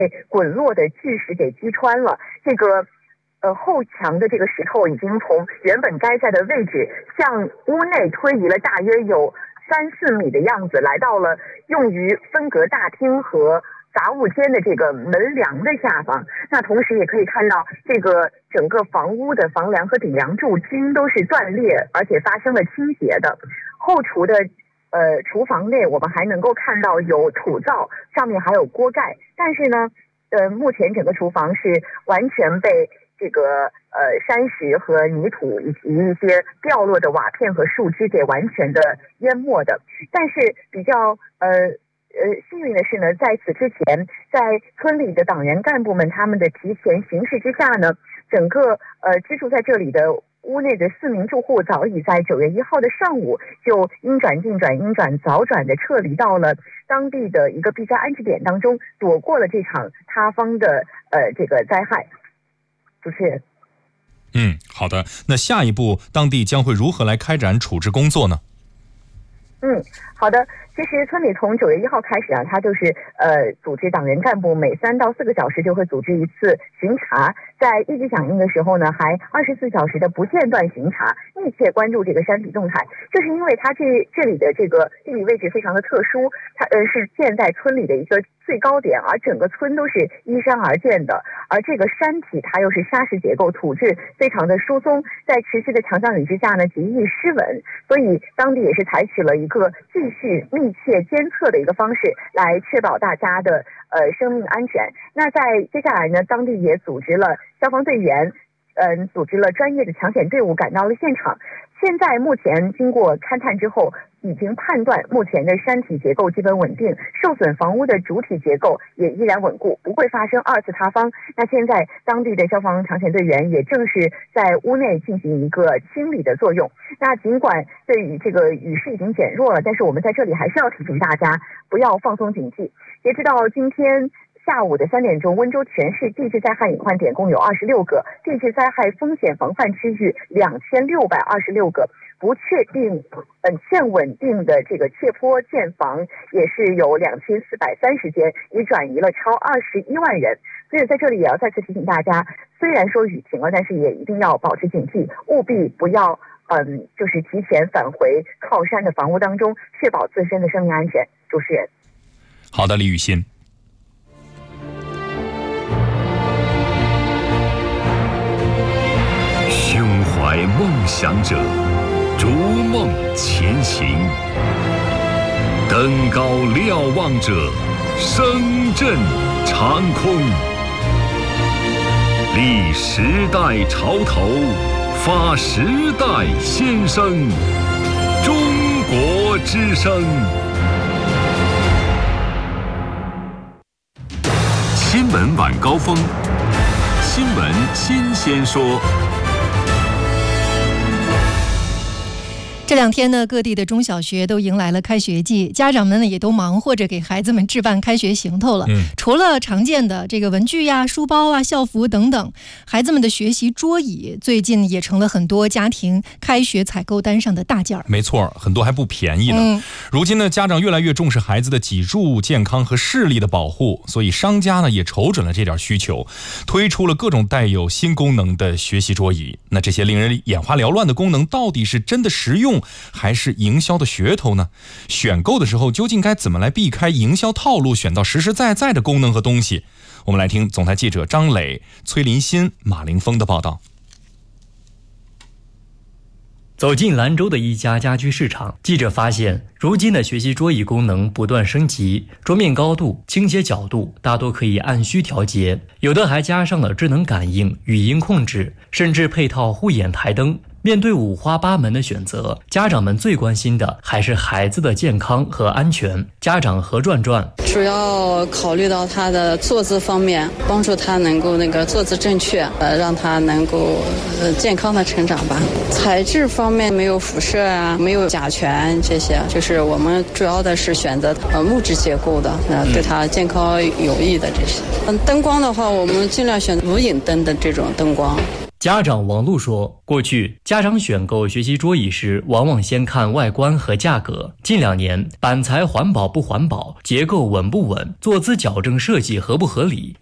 滚落的巨石给击穿了。这个后墙的这个石头已经从原本该在的位置向屋内推移了大约有3-4米的样子，来到了用于分隔大厅和杂物间的这个门梁的下方。那同时也可以看到，这个整个房屋的房梁和顶梁柱均都是断裂，而且发生了倾斜的。后厨的厨房内，我们还能够看到有土灶，上面还有锅盖。但是呢，目前整个厨房是完全被这个山石和泥土以及一些掉落的瓦片和树枝给完全的淹没的。但是比较幸运的是呢，在此之前，在村里的党员干部们他们的提前行事之下呢，整个居住在这里的屋内的4名住户早已在9月1号的上午就阴转尽转、阴转早转的撤离到了当地的一个避灾安置点当中，躲过了这场塌方的这个灾害。主持人。 好的。那下一步当地将会如何来开展处置工作呢？ 好的。其实村里从9月1号开始啊，它就是组织党员干部每3到4个小时就会组织一次巡查，在一级响应的时候呢，还24小时的不间断巡查，密切关注这个山体动态。就是因为它这里的这个地理位置非常的特殊，它是建在村里的一个最高点，而整个村都是依山而建的，而这个山体它又是砂石结构，土质非常的疏松，在持续的强降雨之下呢，极易失稳，所以当地也是采取了一个继续密切监测的一个方式来确保大家的生命安全。那在接下来呢，当地也组织了消防队员，组织了专业的抢险队伍赶到了现场。现在目前经过勘探之后，已经判断目前的山体结构基本稳定，受损房屋的主体结构也依然稳固，不会发生2次塌方。那现在当地的消防抢险队员也正是在屋内进行一个清理的作用。那尽管对于这个雨势已经减弱了，但是我们在这里还是要提醒大家不要放松警惕。截止到今天下午的3点钟，温州全市地质灾害隐患点共有26个，地质灾害风险防范区域2626个，不确定现稳定的这个切坡建房也是有2430间，已转移了超21万人。所以在这里也要再次提醒大家，虽然说雨停了，但是也一定要保持警惕，务必不要就是提前返回靠山的房屋当中，确保自身的生命安全。主持人。 好的，李雨欣。 胸怀梦想者，逐梦前行；登高瞭望者，声震长空。立时代潮头，发时代先声。中国之声。新闻晚高峰，新闻新鲜说。 这2天呢，各地的中小学都迎来了开学季，家长们呢也都忙活着给孩子们置办开学行头了。除了常见的这个文具呀、书包啊、校服等等，孩子们的学习桌椅最近也成了很多家庭开学采购单上的大件儿。 没错，很多还不便宜呢。如今呢，家长越来越重视孩子的脊柱健康和视力的保护，所以商家呢也瞅准了这点需求，推出了各种带有新功能的学习桌椅。那这些令人眼花缭乱的功能，到底是真的实用还是营销的噱头呢？选购的时候究竟该怎么来避开营销套路，选到实实在在的功能和东西？我们来听总台记者张磊、崔林新、马凌峰的报道。 走进兰州的一家家居市场，记者发现，如今的学习桌椅功能不断升级，桌面高度、倾斜角度大多可以按需调节，有的还加上了智能感应、语音控制，甚至配套护眼台灯。面对五花八门的选择，家长们最关心的还是孩子的健康和安全。家长何转转主要考虑到他的坐姿方面，帮助他能够坐姿正确，让他能够健康的成长吧。材质方面没有辐射啊，没有甲醛这些，就是我们主要的是选择木质结构的，对他健康有益的这些。灯光的话，我们尽量选无影灯的这种灯光。 家长王璐说，过去家长选购学习桌椅时，往往先看外观和价格。近2年，板材环保不环保，结构稳不稳，坐姿矫正设计合不合理，